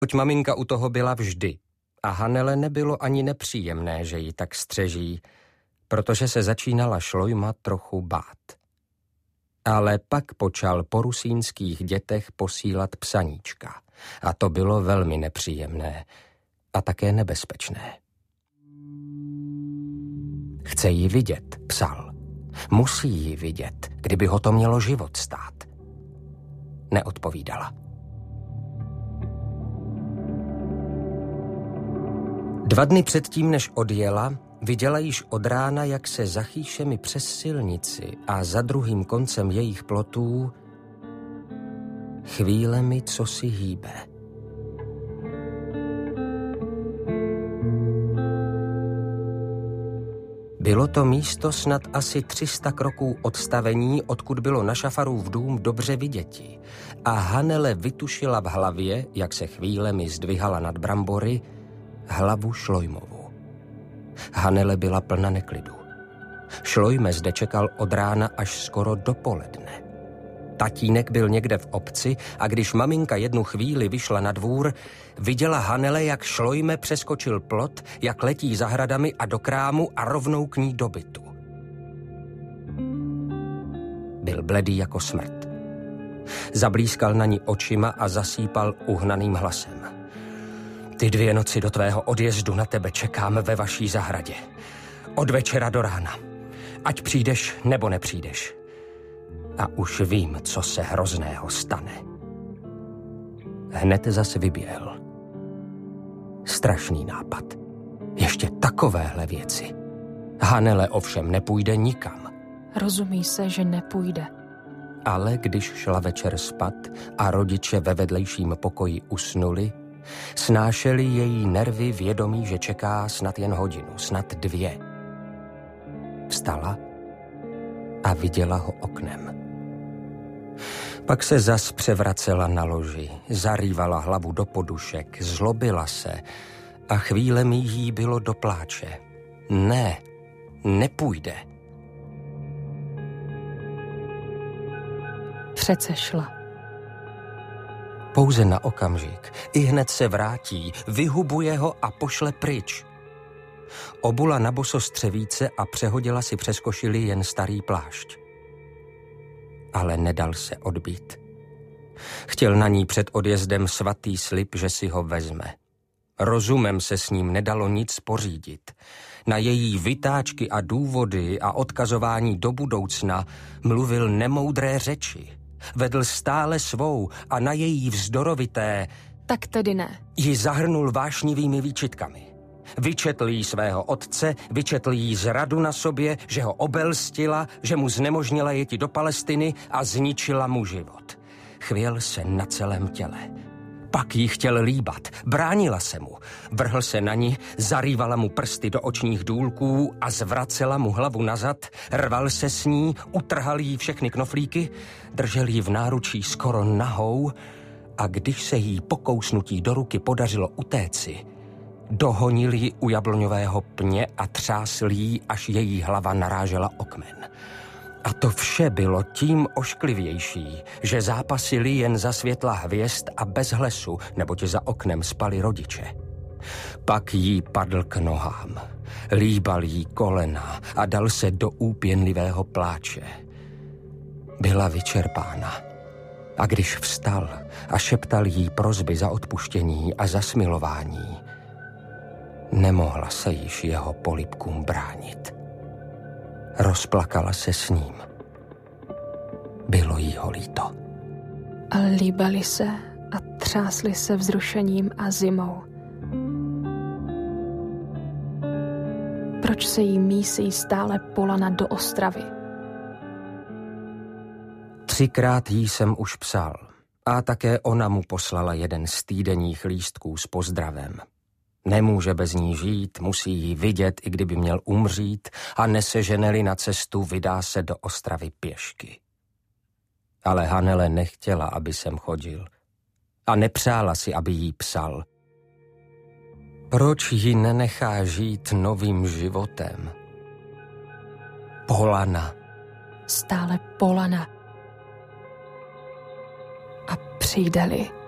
Toť maminka u toho byla vždy a Hanele nebylo ani nepříjemné, že ji tak střeží, protože se začínala Šlojma trochu bát. Ale pak počal po rusínských dětech posílat psaníčka a to bylo velmi nepříjemné a také nebezpečné. Chce ji vidět, psal. Musí ji vidět, kdyby ho to mělo život stát. Neodpovídala. 2 dny předtím, než odjela, viděla již od rána, jak se za chýšemi přes silnici a za druhým koncem jejich plotů chvílemi cosi hýbe. Bylo to místo snad asi 300 kroků odstavení, odkud bylo na Šafarův dům dobře viděti. A Hanele vytušila v hlavě, jak se chvílemi zdvihala nad brambory, hlavu Šlojmovu. Hanele byla plna neklidu. Šlojme zde čekal od rána až skoro dopoledne. Tatínek byl někde v obci a když maminka jednu chvíli vyšla na dvůr, viděla Hanele, jak Šlojme přeskočil plot, jak letí zahradami a do krámu a rovnou k ní do bytu. Byl bledý jako smrt. Zablízkal na ní očima a zasípal uhnaným hlasem. Ty 2 noci do tvého odjezdu na tebe čekám ve vaší zahradě. Od večera do rána. Ať přijdeš nebo nepřijdeš. A už vím, co se hrozného stane. Hned zase vyběhl. Strašný nápad. Ještě takovéhle věci. Hanele ovšem nepůjde nikam. Rozumí se, že nepůjde. Ale když šla večer spat a rodiče ve vedlejším pokoji usnuli, snášeli její nervy vědomí, že čeká snad jen hodinu, snad 2. Vstala a viděla ho oknem. Pak se zas převracela na loži, zarývala hlavu do podušek, zlobila se a chvílemi jí bylo do pláče. Ne, nepůjde. Přece šla. Pouze na okamžik. Ihned se vrátí, vyhubuje ho a pošle pryč. Obula na boso střevíce a přehodila si přes košili jen starý plášť. Ale nedal se odbít. Chtěl na ní před odjezdem svatý slib, že si ho vezme. Rozumem se s ním nedalo nic pořídit. Na její vytáčky a důvody a odkazování do budoucna mluvil nemoudré řeči. Vedl stále svou a na její vzdorovité tak tedy ne. Ji zahrnul vášnivými výčitkami. Vyčetl jí svého otce, vyčetl jí zradu na sobě, že ho obelstila, že mu znemožnila jeti do Palestiny a zničila mu život. Chvěl se na celém těle. Pak jí chtěl líbat, bránila se mu. Vrhl se na ní, zarývala mu prsty do očních důlků a zvracela mu hlavu nazad, rval se s ní, utrhal jí všechny knoflíky, držel ji v náručí skoro nahou a když se jí po kousnutí do ruky podařilo utéci, dohonil ji u jabloňového pně a třásl jí, až její hlava narážela o kmen. A to vše bylo tím ošklivější, že zápasili jen za světla hvězd a bez hlesu, neboť za oknem spali rodiče. Pak jí padl k nohám, líbal jí kolena a dal se do úpěnlivého pláče. Byla vyčerpána. A když vstal a šeptal jí prosby za odpuštění a za smilování, nemohla se již jeho polibkům bránit. Rozplakala se s ním. Bylo jí ho líto. Ale líbali se a třásli se vzrušením a zimou. Proč se jí mísí stále Polana do Ostravy? 3krát jí jsem už psal a také ona mu poslala jeden z týdenních lístků s pozdravem. Nemůže bez ní žít, musí ji vidět, i kdyby měl umřít a neseženeli na cestu, vydá se do Ostravy pěšky. Ale Hanele nechtěla, aby sem chodil a nepřála si, aby jí psal. Proč ji nenechá žít novým životem? Polana. Stále Polana. A přijde-li.